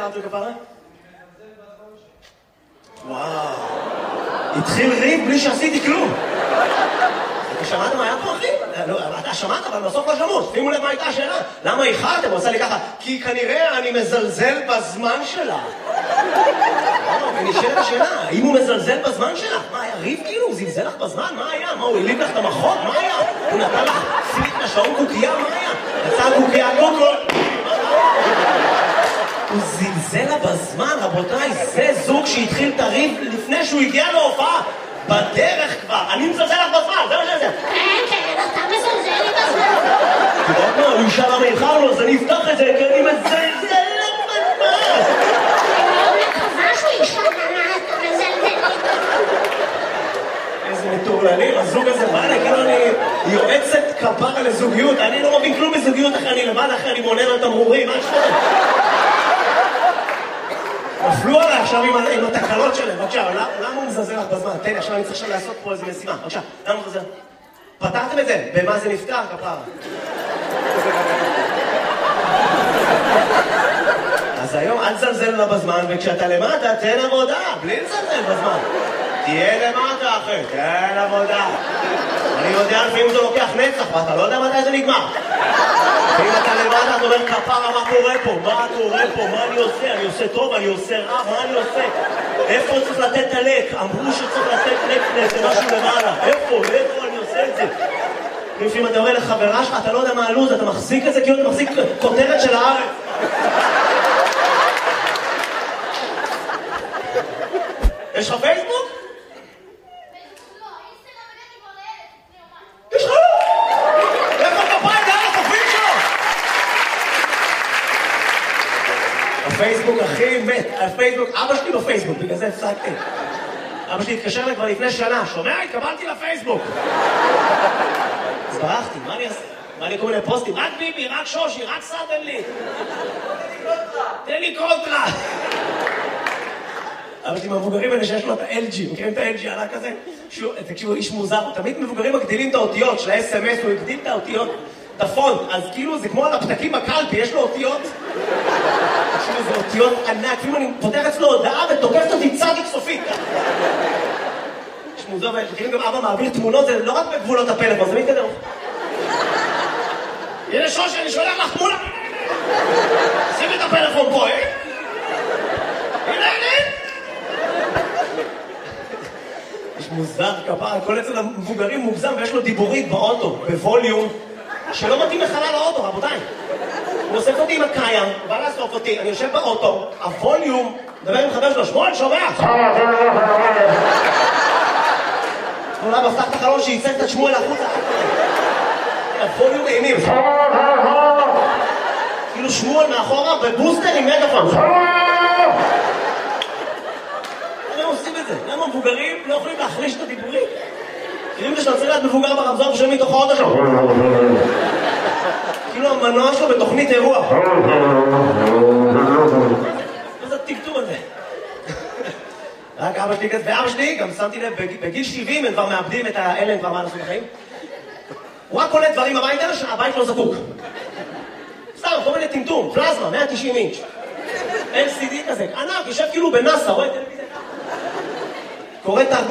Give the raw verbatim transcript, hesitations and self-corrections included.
ארתור כפרה? וואו. התחיל ריב בלי שעשיתי כלום. אתה שמעת מה היה פה, אחי? אתה שמעת, אבל בסוף לא שמעו. שימו לב מה הייתה השאלה. למה איחרתם? הוא עושה לי ככה. כי כנראה אני מזלזל בזמן שלה. ונשאלת השאלה, האם הוא מזלזל בזמן שלה? מה, היה ריב כאילו? הוא זלזל לך בזמן? מה היה? מה, הוא הליב לך את המחות? מה היה? הוא נתן לך פליק לשעון קוקייה? מה היה? יצא קוקייה קוקול. הוא זלזל לה בזמן, רבותיי. זה זוג שהתחיל את הריב לפני שהוא הגיע להופעה. בדרך כבר, אני מזלזל לך בזמן, זה מה שזה. כן, כן, אתה מזלזל לי בזמן. אתה יודעת מה, הוא ישאל למה איחר לו, אז אני אפתח את זה, כי אני מזלזל לך בזמן. אני לא מקווה שהוא ישאל למה אתה מזלזל לי בזמן. איזה מטורללים, הזוג הזה בא לי, כאילו אני יועצת כפרה לזוגיות, אני לא מבין כלום בזוגיות אחרי אני לבד, אחרי אני מונן על תמרורים, מה שפות? נפלו עליי עכשיו עם התקלות שלהם, בבקשה, למה הוא מזלזל לך בזמן? תן לי, עכשיו אני צריך עכשיו לעשות פה איזה משימה, בבקשה, למה הוא מזלזל? פתרתם את זה? במה זה נפתר, כפרה? אז היום אל תזלזל לה בזמן, וכשאתה למטה, תן עבודה, בלי לזלזל בזמן. תהיה למטה, אחי, תן עבודה. אני יודע לפעמים זה לוקח נצח, ואתה לא יודע מתי זה נגמר. ואם אתה למטה, אתה אומר, כפרה, מה קורה פה? מה קורה פה? מה אני עושה? אני עושה טוב, אני עושה רע, מה אני עושה? איפה צריך לתת את הלק? אמרו שצריך לתת לק לזה משהו למעלה. איפה? איפה אני עושה את זה? לפעמים אתה אומר לחברה שלך, אתה לא יודע מה הלו"ז, אתה מחזיק את זה כאילו אתה מחזיק כותרת של הארץ. יש לך פייסבוק? יש לך? איפה כפיים לאן החופים שלו? הפייסבוק הכי מת, הפייסבוק, אבא שלי בפייסבוק, בגלל זה הפסקתי. אבא שלי התקשר לי כבר לפני שנה, שומע? התקבלתי לפייסבוק. אז ברחתי, מה אני אעשה? מה לי כל מיני פוסטים? רק ביבי, רק שושי, רק סאדן לי. תן לי קונטרה. אבל עם המבוגרים האלה שיש לו את ה-אל ג'י, מכירים את ה-אל ג'י עלה כזה? תקשיבו, איש מוזר, תמיד מבוגרים מגדילים את האותיות של ה-אס אם אס, הוא הגדיל את האותיות, את הפונט, אז כאילו זה כמו על הפתקים בקלפי, יש לו אותיות, תקשיבו, זה אותיות ענק, כאילו אני פותח אצלו הודעה ותוקפת אותי צדיק סופית. איש מוזר, מכירים גם אבא מעביר תמונות, זה לא רק בגבולות הפלאפון, זה מתקדם. הנה שושי, אני שולח לך תמונה. שימי את הפלאפון פה, אה? הנה, הנה. יש מוזר כפרה, כל אצל המבוגרים מוגזם ויש לו דיבורית באוטו, בווליום, שלא מתאים לחלל האוטו, רבותיי. הוא אוסף אותי עם הקיים, הוא בא לאסוף אותי, אני יושב באוטו, הווליום, מדבר עם חבר שלו, שמואל, שומע? אולי מפתח את החלון שייצג את שמואל החוצה. הווליום אימים. כאילו שמואל מאחורה בבוסטר עם מגפון. למה עושים את זה? למה מבוגרים לא יכולים להחליש את הדיבורים? כאילו שאתה צריך להיות מבוגר ברמזור ושם מתוך האוטו שלו. כאילו המנוע שלו בתוכנית אירוע. מה זה הטקטום הזה? רק אבא שלי כזה, ואבא שלי גם שמתי לב, בגיל שבעים הם כבר מאבדים את האלה, הם כבר מה לעשות בחיים. הוא רק קולט דברים הביתה שהבית לא זקוק. סתם, כל מיני טמטום, פלזמה, מאה ותשעים אינץ'. אל סי די כזה, ענק, יושב כאילו בנאסא, רואה טלוויזיה. קורא תרגום.